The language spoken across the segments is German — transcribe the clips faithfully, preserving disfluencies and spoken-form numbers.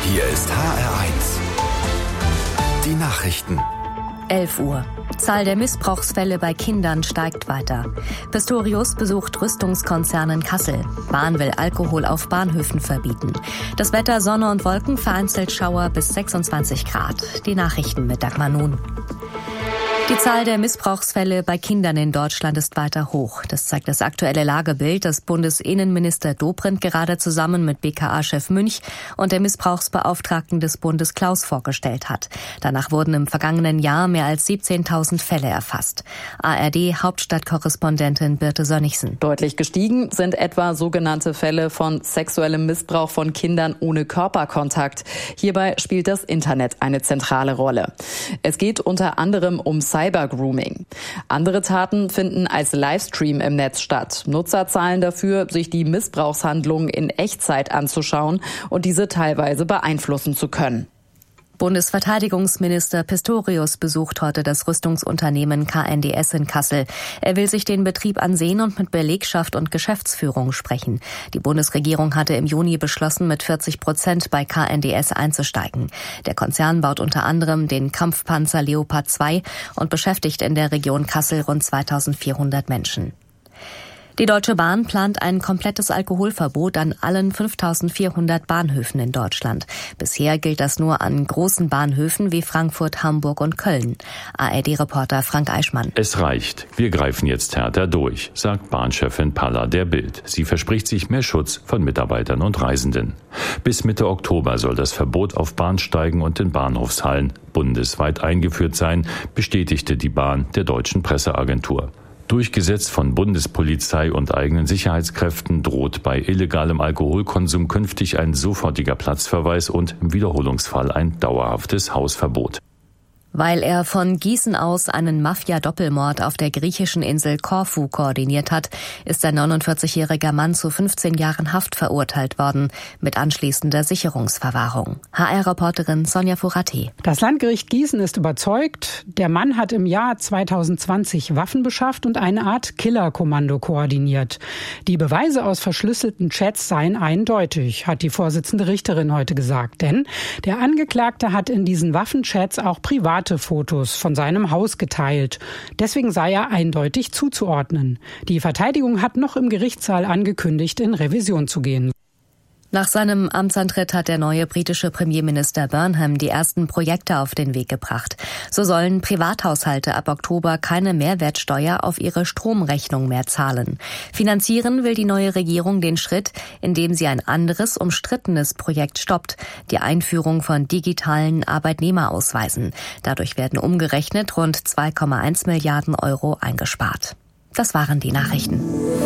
Hier ist H R eins. Die Nachrichten. elf Uhr. Zahl der Missbrauchsfälle bei Kindern steigt weiter. Pistorius besucht Rüstungskonzern in Kassel. Bahn will Alkohol auf Bahnhöfen verbieten. Das Wetter: Sonne und Wolken, vereinzelt Schauer bis sechsundzwanzig Grad. Die Nachrichten mit Dagmar Nun. Die Zahl der Missbrauchsfälle bei Kindern in Deutschland ist weiter hoch. Das zeigt das aktuelle Lagebild, das Bundesinnenminister Dobrindt gerade zusammen mit B K A-Chef Münch und der Missbrauchsbeauftragten des Bundes Klaus vorgestellt hat. Danach wurden im vergangenen Jahr mehr als siebzehntausend Fälle erfasst. A R D-Hauptstadtkorrespondentin Birte Sönnigsen. Deutlich gestiegen sind etwa sogenannte Fälle von sexuellem Missbrauch von Kindern ohne Körperkontakt. Hierbei spielt das Internet eine zentrale Rolle. Es geht unter anderem um Cybergrooming. Andere Taten finden als Livestream im Netz statt. Nutzer zahlen dafür, sich die Missbrauchshandlungen in Echtzeit anzuschauen und diese teilweise beeinflussen zu können. Bundesverteidigungsminister Pistorius besucht heute das Rüstungsunternehmen K N D S in Kassel. Er will sich den Betrieb ansehen und mit Belegschaft und Geschäftsführung sprechen. Die Bundesregierung hatte im Juni beschlossen, mit vierzig Prozent bei K N D S einzusteigen. Der Konzern baut unter anderem den Kampfpanzer Leopard zwei und beschäftigt in der Region Kassel rund zweitausendvierhundert Menschen. Die Deutsche Bahn plant ein komplettes Alkoholverbot an allen fünftausendvierhundert Bahnhöfen in Deutschland. Bisher gilt das nur an großen Bahnhöfen wie Frankfurt, Hamburg und Köln. A R D-Reporter Frank Eichmann. Es reicht. Wir greifen jetzt härter durch, sagt Bahnchefin Paller der Bild. Sie verspricht sich mehr Schutz von Mitarbeitern und Reisenden. Bis Mitte Oktober soll das Verbot auf Bahnsteigen und in Bahnhofshallen bundesweit eingeführt sein, bestätigte die Bahn der deutschen Presseagentur. Durchgesetzt von Bundespolizei und eigenen Sicherheitskräften droht bei illegalem Alkoholkonsum künftig ein sofortiger Platzverweis und im Wiederholungsfall ein dauerhaftes Hausverbot. Weil er von Gießen aus einen Mafia-Doppelmord auf der griechischen Insel Korfu koordiniert hat, ist ein neunundvierzigjähriger Mann zu fünfzehn Jahren Haft verurteilt worden, mit anschließender Sicherungsverwahrung. H R-Reporterin Sonja Furati. Das Landgericht Gießen ist überzeugt, der Mann hat im Jahr zweitausendzwanzig Waffen beschafft und eine Art Killerkommando koordiniert. Die Beweise aus verschlüsselten Chats seien eindeutig, hat die Vorsitzende Richterin heute gesagt. Denn der Angeklagte hat in diesen Waffenchats auch privat Fotos von seinem Haus geteilt. Deswegen sei er eindeutig zuzuordnen. Die Verteidigung hat noch im Gerichtssaal angekündigt, in Revision zu gehen. Nach seinem Amtsantritt hat der neue britische Premierminister Burnham die ersten Projekte auf den Weg gebracht. So sollen Privathaushalte ab Oktober keine Mehrwertsteuer auf ihre Stromrechnung mehr zahlen. Finanzieren will die neue Regierung den Schritt, indem sie ein anderes, umstrittenes Projekt stoppt: die Einführung von digitalen Arbeitnehmerausweisen. Dadurch werden umgerechnet rund zwei Komma eins Milliarden Euro eingespart. Das waren die Nachrichten.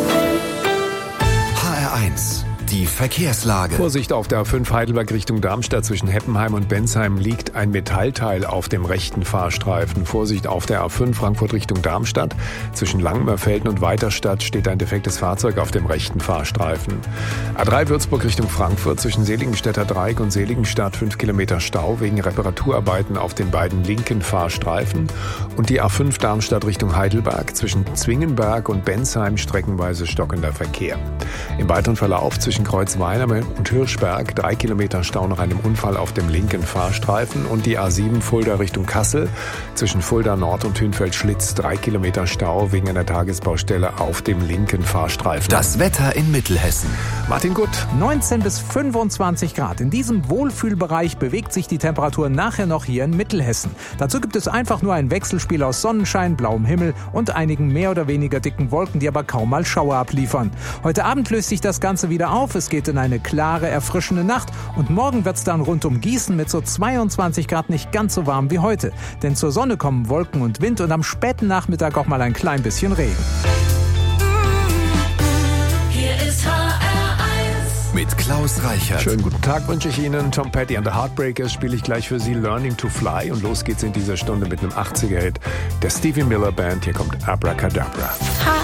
H R eins. Die Verkehrslage. Vorsicht auf der A fünf Heidelberg Richtung Darmstadt. Zwischen Heppenheim und Bensheim liegt ein Metallteil auf dem rechten Fahrstreifen. Vorsicht auf der A fünf Frankfurt Richtung Darmstadt. Zwischen Langenmerfelden und Weiterstadt steht ein defektes Fahrzeug auf dem rechten Fahrstreifen. A drei Würzburg Richtung Frankfurt. Zwischen Seligenstädter Dreieck und Seligenstadt fünf Kilometer Stau wegen Reparaturarbeiten auf den beiden linken Fahrstreifen. Und die A fünf Darmstadt Richtung Heidelberg. Zwischen Zwingenberg und Bensheim streckenweise stockender Verkehr. Im weiteren Verlauf zwischen Kreuzweiler und Hirschberg drei Kilometer Stau nach einem Unfall auf dem linken Fahrstreifen und die A sieben Fulda Richtung Kassel zwischen Fulda Nord und Hünfeld-Schlitz drei Kilometer Stau wegen einer Tagesbaustelle auf dem linken Fahrstreifen. Das Wetter in Mittelhessen. Martin Gutt. neunzehn bis fünfundzwanzig Grad. In diesem Wohlfühlbereich bewegt sich die Temperatur nachher noch hier in Mittelhessen. Dazu gibt es einfach nur ein Wechselspiel aus Sonnenschein, blauem Himmel und einigen mehr oder weniger dicken Wolken, die aber kaum mal Schauer abliefern. Heute Abend löst sich das Ganze wieder auf. Es geht in eine klare, erfrischende Nacht und morgen wird es dann rund um Gießen mit so zweiundzwanzig Grad nicht ganz so warm wie heute. Denn zur Sonne kommen Wolken und Wind und am späten Nachmittag auch mal ein klein bisschen Regen. Hier ist H R eins. Mit Klaus Reichert. Schönen guten Tag wünsche ich Ihnen. Tom Petty and the Heartbreakers spiele ich gleich für Sie Learning to Fly. Und los geht's in dieser Stunde mit einem achtziger-Hit der Stevie Miller Band. Hier kommt Abracadabra.